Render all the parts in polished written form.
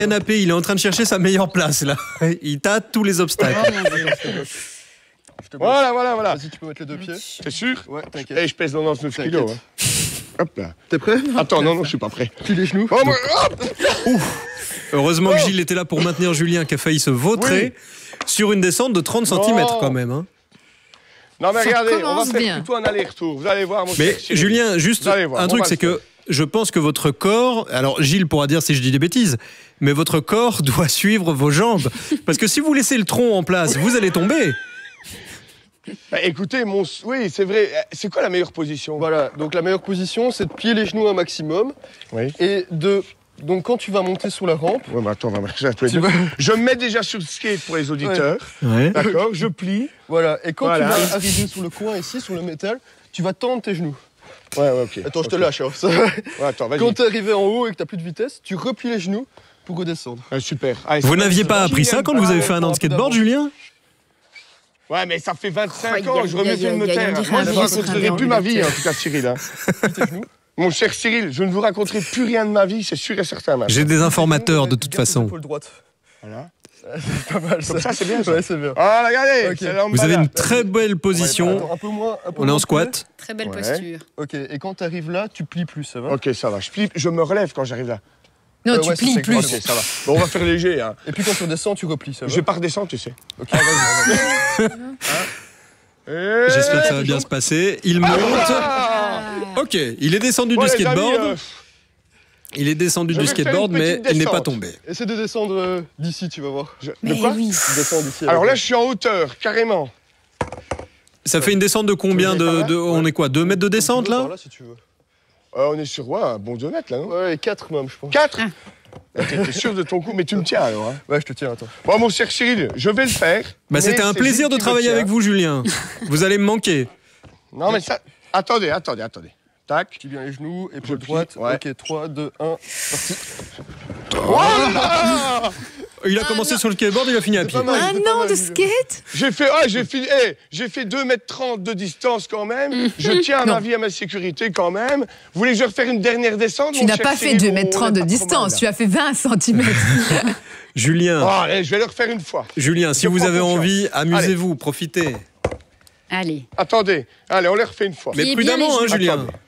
Canapé, il est en train de chercher sa meilleure place là. Il tâte tous les obstacles. Voilà. Vas-y, tu peux mettre les deux pieds. T'es sûr? Ouais, t'inquiète. Et je pèse 99 kilos. Hein. Hop là. T'es prêt? Attends, non, je suis pas prêt. Plie les genoux. Oh, hop. Heureusement que Gilles était là pour maintenir Julien qui a failli se vautrer sur une descente de 30 cm quand même. Hein. Non mais Ça regardez, on va commence faire bien. plutôt un aller-retour. Vous allez voir. Mais Julien, juste un truc, c'est que je pense que votre corps, alors Gilles pourra dire si je dis des bêtises, mais votre corps doit suivre vos jambes. Parce que si vous laissez le tronc en place, vous allez tomber. Bah, écoutez, oui, c'est vrai. C'est quoi la meilleure position? Voilà, donc la meilleure position, c'est de plier les genoux un maximum. Oui. Et donc quand tu vas monter sur la rampe... Ouais, mais attends, on va marcher à tous les deux. Je me mets déjà sur le skate pour les auditeurs. Ouais. D'accord, je plie. Voilà, et quand Voilà. tu vas arriver sur le coin ici, sur le métal, tu vas tendre tes genoux. Ouais, ok. Attends, je te Ok. lâche. Hein. Ouais, attends, vas-y. Quand t'es arrivé en haut et que t'as plus de vitesse, tu replies les genoux pour redescendre. Super. Allez, Vous ça va, n'aviez ça pas va. appris ça quand vous avez fait un an de skateboard, Julien? Ouais, mais ça fait 25 Oh, ans, je remets de me taire. Moi, je ne raconterai plus ma vie, en tout cas, Cyril. Hein. Mon cher Cyril, je ne vous raconterai plus rien de ma vie, c'est sûr et certain. Maintenant. J'ai des informateurs de toute Garde tes façon. épaules droites. Voilà. C'est pas mal ça. Comme ça, c'est bien, ça. Ouais, c'est bien. Ah, regardez, Ok. c'est l'homme Vous avez balade. une très belle position. Attends, un peu moins. On est en squat. Très belle Ouais. posture. Ok, et quand t'arrives là, tu plies plus, ça va? Ok, ça va. Je me relève quand j'arrive là. Non, Ouais, tu ouais, plies c'est plus. Ok, ça va. Bon, on va faire léger. Hein. Et puis quand tu redescends, tu replies, ça va? Je vais pas redescendre, tu sais. Ok. J'espère que ça va bien se passer. Il monte. Ok, il est descendu du skateboard. Il est descendu je du vais faire skateboard, une mais petite il n'est pas descende. tombé. Essaie de descendre d'ici, tu vas voir. Mais De quoi? oui. Descends d'ici. Alors là, je suis en hauteur, carrément. Ça fait une descente de combien de on est quoi, 2 mètres de descente là? Si tu veux. On est sur un bon 2 mètres là, non? Ouais, 4 même, je pense. 4. T'es sûr de ton coup, mais tu me tiens alors. Hein. Ouais, je te tiens, attends. Bon, mon cher Cyril, je vais le faire. Bah, c'était un plaisir de travailler avec vous, Julien. Vous allez me manquer. Non, mais ça. Attendez. Tac. Tu bien les genoux, Je épaule plie, droite. ouais. Ok, 3, 2, 1, parti. Il a commencé sur le skateboard, il a fini à pied. Un an de skate? J'ai fait 2,30 m de distance quand même. Je tiens à ma vie, à ma sécurité quand même. Vous voulez que je refaire une dernière descente? Tu n'as pas fait 2,30 m de distance, tu as fait 20 cm. Julien, Allez, je vais le refaire une fois. Julien, si Je vous prends avez confiance. envie, amusez-vous, profitez. Allez. Attendez, allez, on les refait une fois. Mais Pliez bien prudemment, les hein, genoux. Julien. Attendez.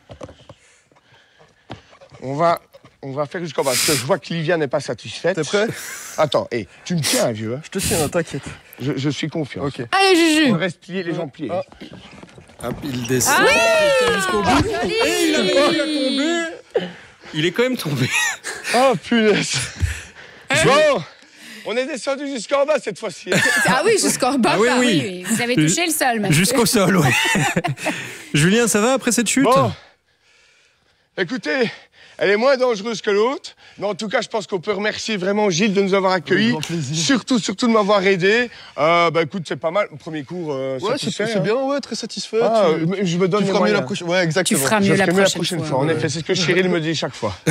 On va faire jusqu'en bas, parce que je vois que Livia n'est pas satisfaite. T'es prêt? Attends, tu me tiens, vieux. Hein. Je te tiens, t'inquiète. Je suis confiant. Ok. Allez, Juju. On reste plié, les jambes pliées. Ah. Hop, il descend. Jusqu'au bout. Et il a réussi à tomber. Il est quand même tombé. Oh, punaise. Bon, on est descendu jusqu'en bas cette fois-ci. Ah oui, jusqu'en bas. Ah oui, Ah oui. oui, vous avez touché le sol, maintenant. Jusqu'au sol, oui. Julien, ça va après cette chute? Bon, écoutez, elle est moins dangereuse que l'autre. Mais en tout cas, je pense qu'on peut remercier vraiment Gilles de nous avoir accueillis. Avec grand plaisir. Surtout de m'avoir aidé. Écoute, c'est pas mal. Le premier cours, Ouais, satisfait, c'est hein. bien, ouais, très satisfait. Ah, je me donne Tu les feras mieux la moyens. prochaine. Ouais, exactement. Tu feras Je mieux la ferai mieux prochaine fois. En effet, c'est ce que Cyril me dit chaque fois.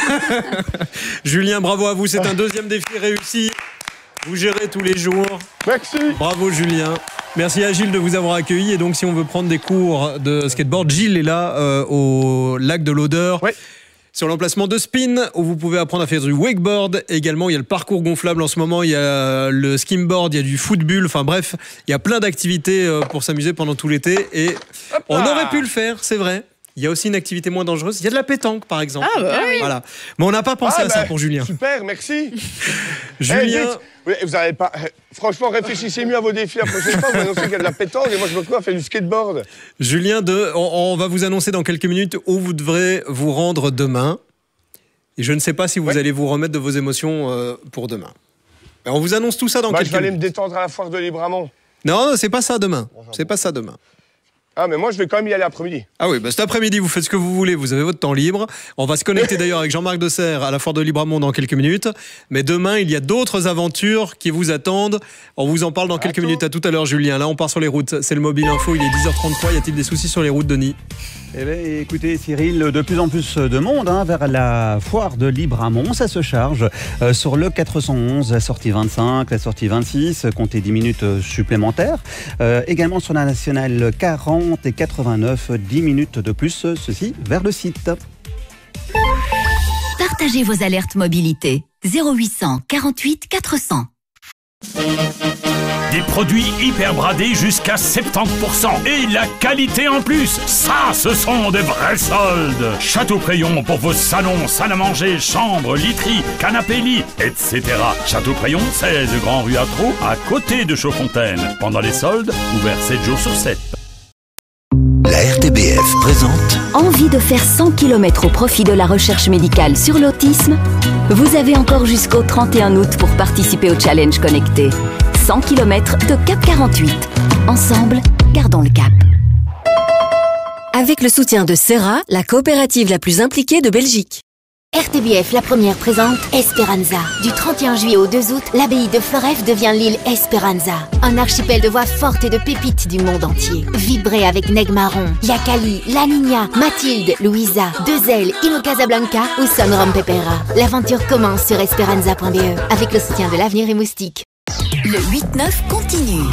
Julien, bravo à vous. C'est un deuxième défi réussi. Vous gérez tous les jours. Merci. Bravo, Julien. Merci à Gilles de vous avoir accueilli. Et donc, si on veut prendre des cours de skateboard, Gilles est là au lac de l'Odeur. Ouais. Sur l'emplacement de Spin, où vous pouvez apprendre à faire du wakeboard. Également, il y a le parcours gonflable en ce moment, il y a le skimboard, il y a du footbull. Enfin bref, il y a plein d'activités pour s'amuser pendant tout l'été. Et on aurait pu le faire, c'est vrai. Il y a aussi une activité moins dangereuse. Il y a de la pétanque, par exemple. Ah bah oui. Voilà. Mais on n'a pas pensé à ça pour Julien. Super, merci. Julien, dites, vous avez pas. Franchement, réfléchissez mieux à vos défis la prochaine fois. Vous annoncez qu'il y a de la pétanque et moi je me retrouve à faire du skateboard. Julien, on va vous annoncer dans quelques minutes où vous devrez vous rendre demain. Et je ne sais pas si vous allez vous remettre de vos émotions pour demain. Mais on vous annonce tout ça dans Je quelques vais aller me minutes. détendre à la foire de Libramont. Non, c'est pas ça demain. C'est pas ça demain. Ah, mais moi je vais quand même y aller après-midi. Ah oui, cet après-midi, vous faites ce que vous voulez, vous avez votre temps libre. On va se connecter d'ailleurs avec Jean-Marc Desserre à la foire de Libramont dans quelques minutes. Mais demain, il y a d'autres aventures qui vous attendent. On vous en parle dans quelques minutes. À tout à l'heure, Julien. Là, on part sur les routes. C'est le Mobile Info, il est 10h33. Y a-t-il des soucis sur les routes, Denis ? Eh bien, écoutez, Cyril, de plus en plus de monde vers la foire de Libramont. Ça se charge sur le 411, la sortie 25, la sortie 26, comptez 10 minutes supplémentaires. Également sur la nationale 40 et 89, 10 minutes de plus, ceci vers le site. partagez vos alertes mobilité. 0800 48 400. Des produits hyper bradés jusqu'à 70%. Et la qualité en plus. Ça, ce sont des vrais soldes. Château-Crayon pour vos salons, salles à manger, chambres, literies, canapés lits, etc. Château-Crayon, 16 Grand Rue Atro, à côté de Chaudfontaine. Pendant les soldes, ouvert 7 jours sur 7. La RTBF présente. Envie de faire 100 km au profit de la recherche médicale sur l'autisme? Vous avez encore jusqu'au 31 août pour participer au challenge connecté. 100 km de Cap 48. Ensemble, gardons le cap. Avec le soutien de Serra, la coopérative la plus impliquée de Belgique. RTBF, la première présente Esperanza. Du 31 juillet au 2 août, l'abbaye de Floreffe devient l'île Esperanza. Un archipel de voix fortes et de pépites du monde entier. Vibrez avec Neg Marron, Yakali, La Niña, Mathilde, Louisa, Deux Ailes, Ino Casablanca ou Son Rom Pepera. L'aventure commence sur esperanza.be avec le soutien de l'Avenir et Moustique. Le 8-9 continue.